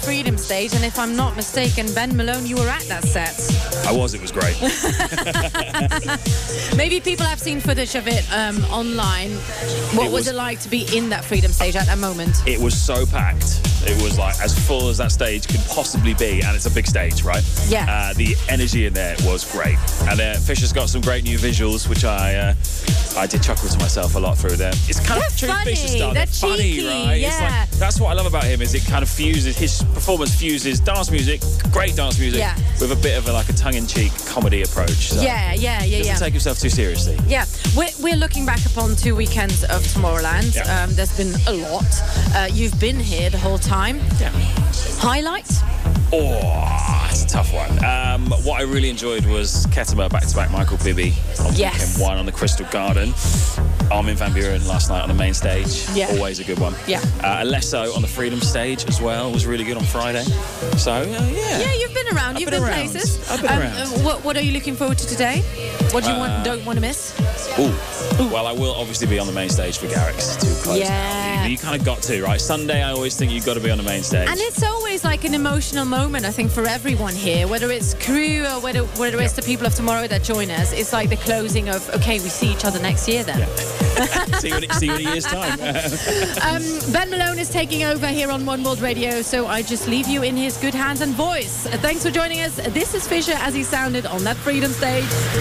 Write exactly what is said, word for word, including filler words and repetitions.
Freedom stage, and if I'm not mistaken, Ben Malone, you were at that set. I was, it was great. Maybe people have seen footage of it um, online. What It was, was- it like to be in that Freedom stage at that moment? It was so packed. It was like as full as that stage could possibly be, and it's a big stage, right? Yeah. Uh, the energy in there was great, and uh, Fisher's got some great new visuals, which I uh, I did chuckle to myself a lot through them. It's kind They're of true funny. Fisher style. They're funny, cheeky, right? It's yeah. like, that's what I love about him is it kind of fuses his performance fuses dance music, great dance music, Yeah. with a bit of a, like a tongue-in-cheek comedy approach. So Yeah, yeah, yeah, he doesn't yeah. take himself too seriously. Yeah, we're, we're looking back upon two weekends of Tomorrowland. Yeah. Um, there's been a lot. Uh, you've been here the whole time. Yeah. Highlights? Oh, it's a tough one. Um, what I really enjoyed was Ketama back-to-back Michael Bibby on Yes. weekend one on the Crystal Garden. Armin van Buuren last night on the main stage. Yeah. Always a good one. Yeah. Uh, Alesso on the Freedom stage as well was really good on Friday. So, uh, yeah. Yeah, you've been around. I've you've been been, around. places. I've been Um, around. uh, what, what are you looking forward to today? What do you want, Uh, don't want to miss? Ooh. Well, I will obviously be on the main stage for Garrix to close Yeah. out. You kind of got to, right? Sunday, I always think you've got to be on the main stage. And it's always like an emotional moment, I think, for everyone here, whether it's crew or whether, whether it's the people of tomorrow that join us. It's like the closing of, okay, we see each other next year then. see, you in, see you in a year's time. Um, Ben Malone is taking over here on One World Radio, so I just leave you in his good hands and voice. Uh, Thanks for joining us. This is Fisher as he sounded on that Freedom stage.